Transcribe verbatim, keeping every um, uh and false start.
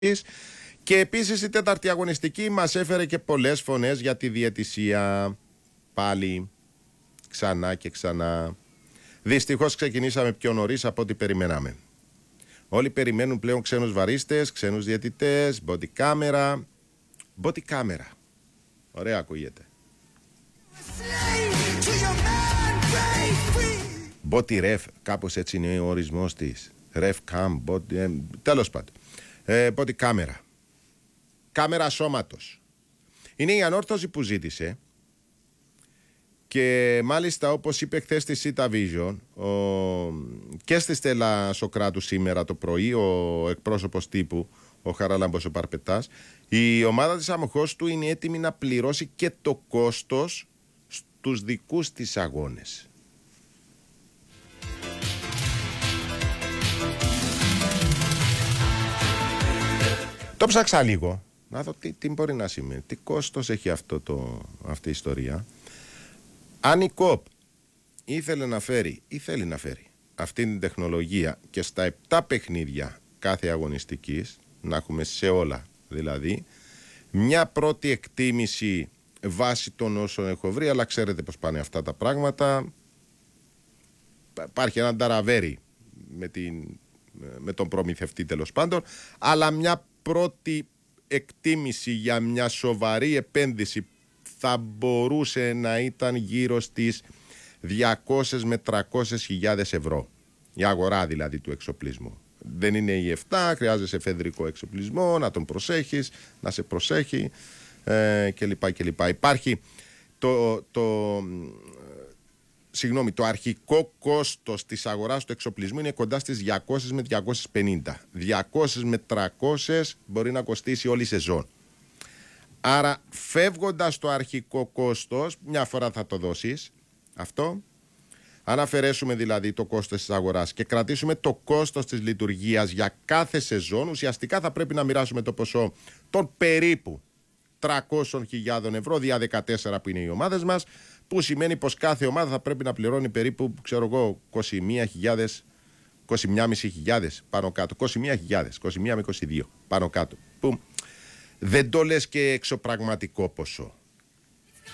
Και επίσης η τέταρτη αγωνιστική μας έφερε και πολλές φωνές για τη διαιτησία. Πάλι ξανά και ξανά. Δυστυχώς ξεκινήσαμε πιο νωρίς από ό,τι περιμέναμε. Όλοι περιμένουν πλέον ξένους βαρίστες, ξένους διαιτητές, body camera. Body camera. Ωραία ακούγεται. Body ref, κάπως έτσι είναι ο ορισμός της. Ref cam, body, ε, τέλος πάντων. Ε, body camera. Κάμερα σώματος. Είναι η ανόρθωση που ζήτησε. Και μάλιστα, όπως είπε χθες στη Σίτα Vision, ο... και στη Στέλλα Σοκράτου σήμερα το πρωί, ο εκπρόσωπος τύπου, ο Χαράλαμπος ο Παρπετάς, η ομάδα της αμοχώς του είναι έτοιμη να πληρώσει και το κόστος στους δικούς της αγώνες. Το ψάξα λίγο, να δω τι, τι μπορεί να σημαίνει, τι κόστος έχει αυτό το, αυτή η ιστορία. Αν η ΚΟΠ ήθελε να φέρει ή θέλει να φέρει αυτή την τεχνολογία και στα επτά παιχνίδια κάθε αγωνιστικής, να έχουμε σε όλα δηλαδή, μια πρώτη εκτίμηση βάσει των όσων έχω βρει, αλλά ξέρετε πως πάνε αυτά τα πράγματα, υπάρχει ένα ταραβέρι με, την, με τον προμηθευτή τέλος πάντων, αλλά μια πρώτη εκτίμηση για μια σοβαρή επένδυση θα μπορούσε να ήταν γύρω στις διακόσιες με τριακόσιες χιλιάδες ευρώ. Η αγορά δηλαδή του εξοπλισμού. Δεν είναι η εφτά, χρειάζεσαι εφεδρικό εξοπλισμό, να τον προσέχεις, να σε προσέχει ε, κλπ, κλπ. Υπάρχει το, το, συγγνώμη, το αρχικό κόστος της αγοράς του εξοπλισμού είναι κοντά στις διακόσιες με διακόσιες πενήντα. διακόσιες με τριακόσιες μπορεί να κοστίσει όλη η σεζόν. Άρα φεύγοντας το αρχικό κόστος, μια φορά θα το δώσεις αυτό, αν αφαιρέσουμε δηλαδή το κόστος της αγοράς και κρατήσουμε το κόστος της λειτουργίας για κάθε σεζόν, ουσιαστικά θα πρέπει να μοιράσουμε το ποσό των περίπου τριακόσιες χιλιάδες ευρώ δια δεκατέσσερα που είναι οι ομάδες μας, που σημαίνει πως κάθε ομάδα θα πρέπει να πληρώνει περίπου, ξέρω εγώ, είκοσι μία χιλιάδες, είκοσι μία χιλιάδες πεντακόσιες πάνω κάτω, είκοσι μία χιλιάδες, είκοσι μία με είκοσι δύο πάνω κάτω, που δεν το λες και εξωπραγματικό ποσό.